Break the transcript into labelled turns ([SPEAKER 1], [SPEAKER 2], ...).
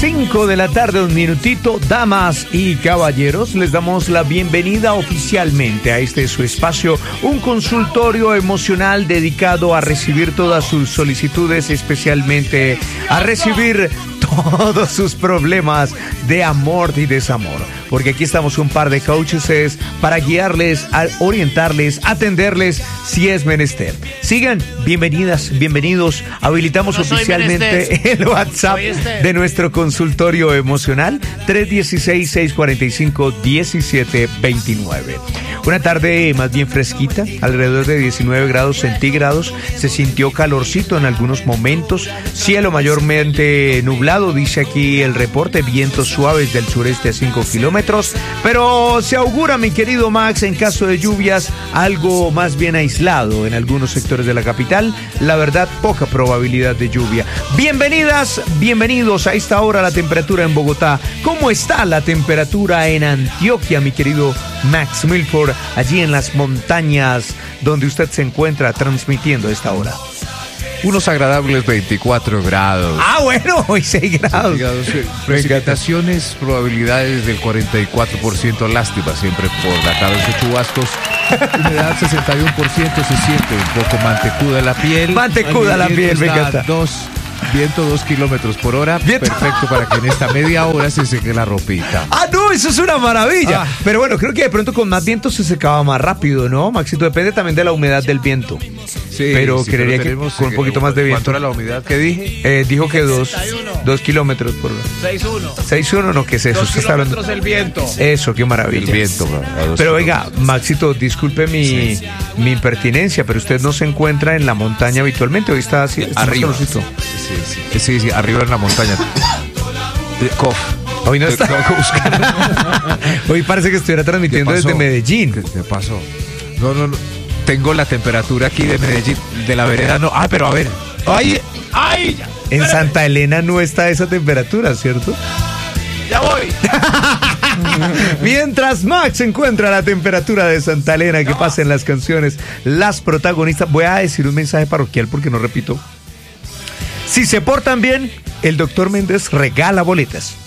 [SPEAKER 1] 5 de la tarde, un minutito. Damas y caballeros, les damos la bienvenida oficialmente a este su espacio, un consultorio emocional dedicado a recibir todas sus solicitudes, especialmente a recibir todos sus problemas de amor y desamor. Porque aquí estamos un par de coaches para guiarles, orientarles, atenderles si es menester. Sigan, bienvenidas, bienvenidos. Habilitamos oficialmente el WhatsApp de nuestro consultorio emocional 316-645-1729. Una tarde más bien fresquita, alrededor de 19 grados centígrados. Se sintió calorcito en algunos momentos. Cielo mayormente nublado, dice aquí el reporte. Vientos suaves del sureste a 5 kilómetros. Pero se augura, mi querido Max, en caso de lluvias, algo más bien aislado en algunos sectores de la capital. La verdad, poca probabilidad de lluvia. Bienvenidas, bienvenidos a esta hora la temperatura en Bogotá. ¿Cómo está la temperatura en Antioquia, mi querido Max Milford, allí en las montañas donde usted se encuentra transmitiendo a esta hora?
[SPEAKER 2] Unos agradables 24 grados.
[SPEAKER 1] Ah, bueno, hoy 6 grados.
[SPEAKER 2] Precipitaciones, probabilidades del 44%. Lástima siempre por la tarde de chubascos. Humedad 61%. Se siente un poco mantecuda la piel.
[SPEAKER 1] Mantecuda la piel, me encanta.
[SPEAKER 2] Viento 2 kilómetros por hora.
[SPEAKER 1] Viento.
[SPEAKER 2] Perfecto para que en esta media hora se seque la ropita.
[SPEAKER 1] Ah, no, eso es una maravilla. Pero bueno, creo que de pronto con más viento se secaba más rápido, ¿no, Maxito? Depende también de la humedad del viento.
[SPEAKER 2] Sí,
[SPEAKER 1] pero
[SPEAKER 2] sí,
[SPEAKER 1] creería
[SPEAKER 2] pero
[SPEAKER 1] que con un poquito más de viento.
[SPEAKER 2] ¿Cuánto era la humedad que dije?
[SPEAKER 1] Dijo que 2 kilómetros por hora.
[SPEAKER 3] 6-1.
[SPEAKER 1] 6-1, no, ¿qué es eso?
[SPEAKER 3] 2 kilómetros el viento.
[SPEAKER 1] Eso, qué maravilla.
[SPEAKER 2] El viento.
[SPEAKER 1] Pero oiga, Maxito, disculpe mi impertinencia, pero usted no se encuentra en la montaña habitualmente. Hoy está así.
[SPEAKER 2] Arriba. Sí, arriba en la montaña.
[SPEAKER 1] Hoy no está. Hoy parece que estuviera transmitiendo desde Medellín.
[SPEAKER 2] ¿Qué pasó? No. Tengo la temperatura aquí de Medellín, de la vereda no. Ah, pero a ver. ¡Ay!
[SPEAKER 1] En Santa Elena no está esa temperatura, ¿cierto?
[SPEAKER 3] Ya voy.
[SPEAKER 1] Mientras Max encuentra la temperatura de Santa Elena, que pasen las canciones, las protagonistas. Voy a decir un mensaje parroquial porque no repito. Si se portan bien, el doctor Méndez regala boletas.